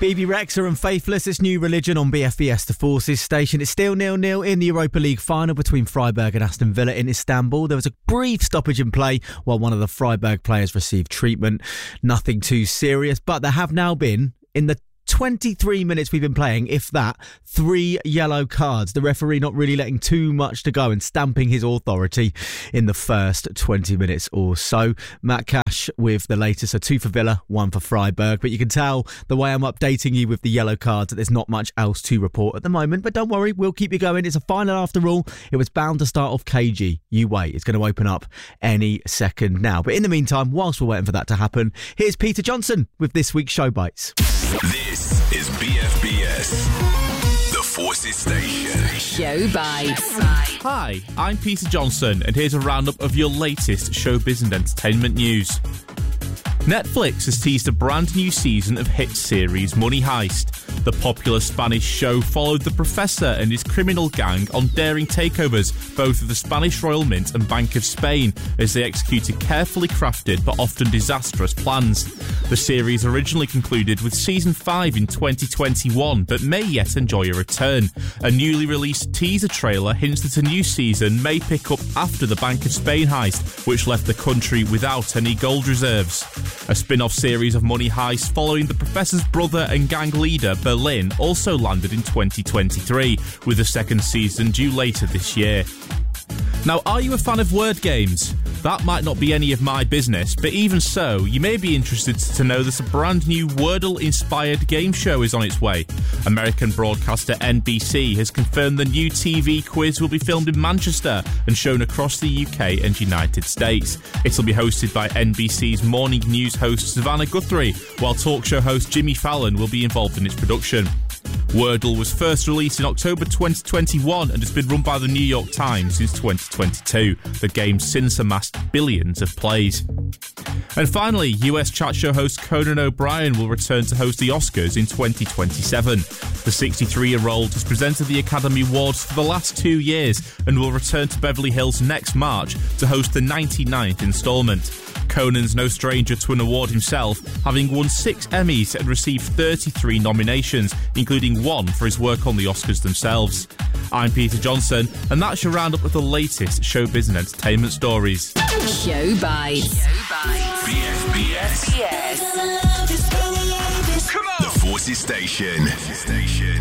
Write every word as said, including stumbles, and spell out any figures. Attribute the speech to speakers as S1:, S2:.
S1: B B Rexha and Faithless, it's New Religion on B F B S, the Forces station. It's still nil nil in the Europa League final between Freiburg and Aston Villa in Istanbul. There was a brief stoppage in play while one of the Freiburg players received treatment. Nothing too serious, but there have now been, in the twenty-three minutes we've been playing, if that, three yellow cards. The referee not really letting too much to go and stamping his authority in the first twenty minutes or so. Matt Cash with the latest, so two for Villa, one for Freiburg. But you can tell the way I'm updating you with the yellow cards that there's not much else to report at the moment. But don't worry, we'll keep you going. It's a final after all. It was bound to start off cagey. You wait, it's going to open up any second now. But in the meantime, whilst we're waiting for that to happen, here's Peter Johnson with this week's Show Bites.
S2: This is B F B S, the Forces station.
S3: Show Bites.
S4: Hi, I'm Peter Johnson, and here's a roundup of your latest showbiz and entertainment news. Netflix has teased a brand new season of hit series Money Heist. The popular Spanish show followed the Professor and his criminal gang on daring takeovers, both of the Spanish Royal Mint and Bank of Spain, as they executed carefully crafted but often disastrous plans. The series originally concluded with season five in twenty twenty-one, but may yet enjoy a return. A newly released teaser trailer hints that a new season may pick up after the Bank of Spain heist, which left the country without any gold reserves. A spin-off series of Money Heist following the Professor's brother and gang leader, Berlin, also landed in twenty twenty-three, with the second season due later this year. Now, are you a fan of word games? That might not be any of my business, but even so, you may be interested to know that a brand new Wordle-inspired game show is on its way. American broadcaster N B C has confirmed the new T V quiz will be filmed in Manchester and shown across the U K and United States. It'll be hosted by N B C's morning news host Savannah Guthrie, while talk show host Jimmy Fallon will be involved in its production. Wordle was first released in October twenty twenty-one and has been run by the New York Times since twenty twenty-two. The game's since amassed billions of plays. And finally, U S chat show host Conan O'Brien will return to host the Oscars in twenty twenty-seven. The sixty-three-year-old has presented the Academy Awards for the last two years and will return to Beverly Hills next March to host the ninety-ninth instalment. Conan's no stranger to an award himself, having won six Emmys and received thirty-three nominations, including one for his work on the Oscars themselves. I'm Peter Johnson, and that's your roundup of the latest showbiz and entertainment stories.
S3: Show Bites.
S2: B F B S.
S3: B F B S.
S2: Come on. The Forces station. Station.